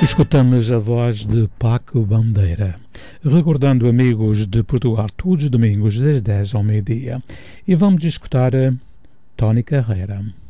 Escutamos a voz de Paco Bandeira, recordando amigos de Portugal todos os domingos das 10 ao meio-dia. E vamos escutar Tony Carreira.